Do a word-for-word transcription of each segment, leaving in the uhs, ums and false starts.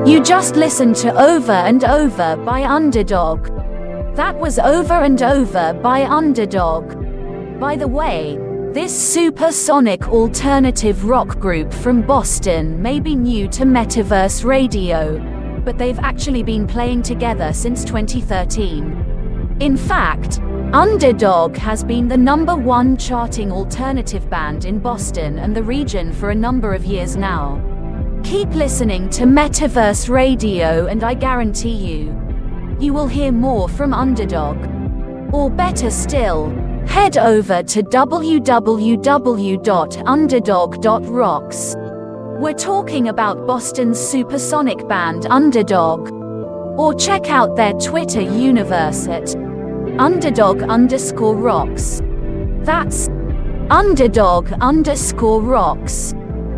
You just listened to Over and Over by Underdog. That was Over and Over by Underdog. By the way, this supersonic alternative rock group from Boston may be new to Metaverse Radio, but they've actually been playing together since twenty thirteen. In fact, Underdog has been the number one charting alternative band in Boston and the region for a number of years now. Keep listening to Metaverse Radio and I guarantee you, you will hear more from Underdog. Or better still, head over to w w w dot underdog dot rocks. We're talking about Boston's supersonic band Underdog. Or check out their Twitter universe at underdog underscore rocks. That's underdog underscore rocks.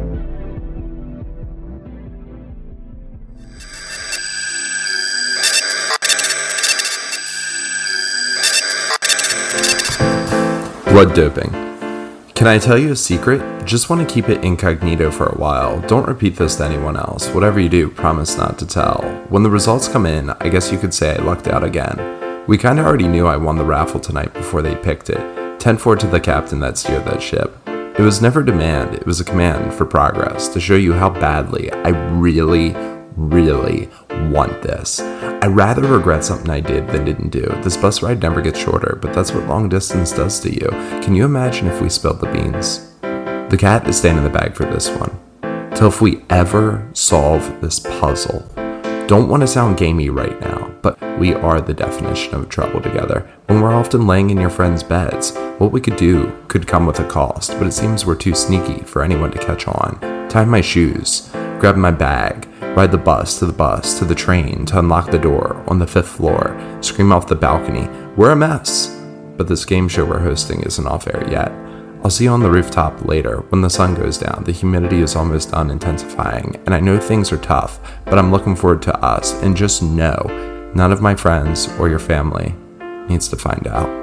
Blood doping. Can I tell you a secret? Just want to keep it incognito for a while. Don't repeat this to anyone else. Whatever you do, promise not to tell. When the results come in, I guess you could say I lucked out again. We kinda already knew I won the raffle tonight before they picked it. ten four to the captain that steered that ship. It was never demand, it was a command for progress, to show you how badly I really, really want this. I rather regret something I did than didn't do. This bus ride never gets shorter, but that's what long distance does to you. Can you imagine if we spilled the beans? The cat is staying in the bag for this one. Till if we ever solve this puzzle. Don't want to sound gamey right now, but we are the definition of trouble together. When we're often laying in your friends' beds, what we could do could come with a cost, but it seems we're too sneaky for anyone to catch on. Tie my shoes, grab my bag, ride the bus to the bus to the train to unlock the door on the fifth floor, scream off the balcony, we're a mess. But this game show we're hosting isn't off air yet. I'll see you on the rooftop later when the sun goes down. The humidity is almost done intensifying, and I know things are tough, but I'm looking forward to us, and just know, none of my friends or your family needs to find out.